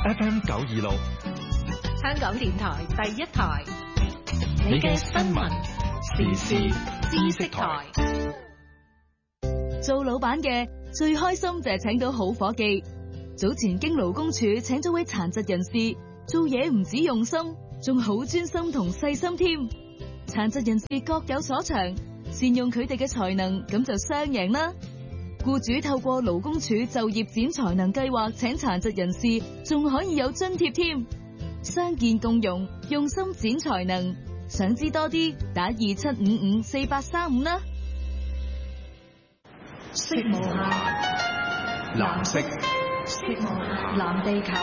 FM 926， 香港電台第一台， 你嘅新聞時事知識台。 做老闆嘅最開心就係請到好伙計。早前經勞工處請咗位殘疾人士，做嘢唔止用心，仲好專心同細心添。殘疾人士各有所長，善用佢哋嘅才能，咁就雙贏啦。僱主透過勞工處就業展才能計劃請殘疾人士，仲可以有津貼添。傷健共融，用心展才能。想知多啲，打27554835啦。 色無限， 藍色， 色無限，藍地球。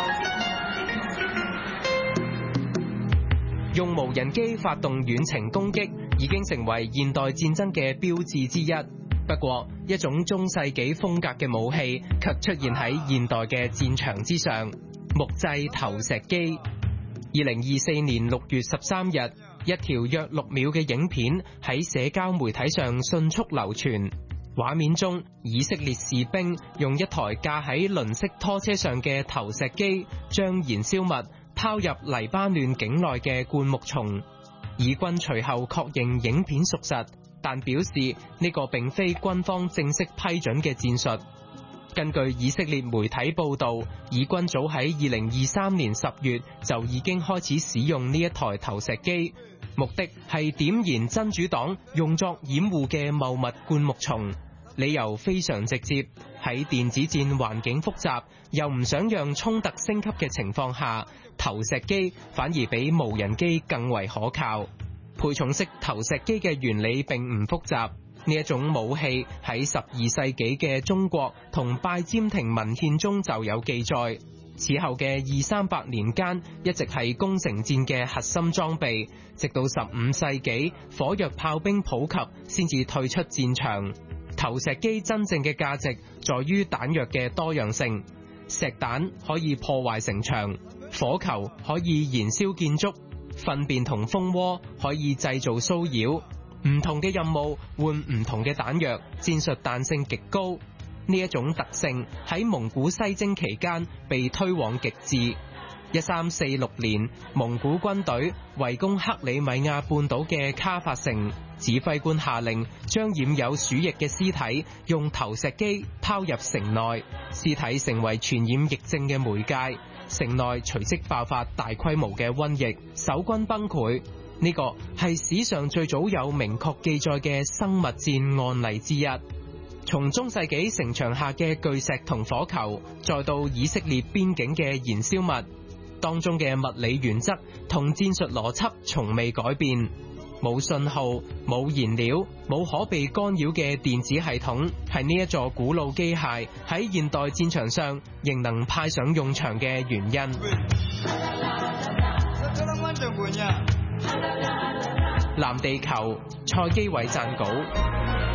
用無人機發動遠程攻擊已經成為現代戰爭嘅標誌之一。不過，一種中世紀風格嘅武器卻出現喺現代嘅戰場之上——木製投石機。2024年6月13日，一條約6秒嘅影片喺社交媒體上迅速流傳。畫面中，以色列士兵用一台架喺輪式拖車上嘅投石機，將燃燒物拋入黎巴嫩境內嘅灌木叢。以軍隨後確認影片屬實，但表示呢個並非軍方正式批准嘅戰術。根據以色列媒體報導，以軍早喺2023年10月就已經開始使用呢一台投石機，目的係點燃真主黨用作掩護嘅茂密灌木叢。理由非常直接，喺電子戰環境複雜又唔想讓衝突升級嘅情況下，投石機反而比無人機更為可靠。配重式投石機嘅原理並唔複雜，呢一種武器喺12世紀嘅中國同拜占庭文獻中就有記載。此後嘅200-300年間，一直係攻城戰嘅核心裝備，直到15世紀火藥炮兵普及，先至退出戰場。投石機真正嘅價值在於彈藥嘅多樣性，石彈可以破壞城牆，火球可以燃燒建築，糞便同蜂窩可以製造騷擾。唔同嘅任務換唔同嘅彈藥，戰術彈性極高。呢一種特性喺蒙古西征期間被推往極致。1346年，蒙古軍隊圍攻克里米亞半島嘅卡法城，指揮官下令將染有鼠疫嘅屍體用投石機拋入城內，屍體成為傳染疫症嘅媒介，城內隨即爆發大規模嘅瘟疫，守軍崩潰。呢個係史上最早有明確記載嘅生物戰案例之一。從中世紀城牆下嘅巨石同火球，再到以色列邊境嘅燃燒物，當中嘅物理原則同戰術邏輯從未改變。冇信號、冇燃料、冇可被干擾嘅電子系統，係呢一座古老機械喺現代戰場上仍能派上用場嘅原因。藍地球，蔡基偉撰稿。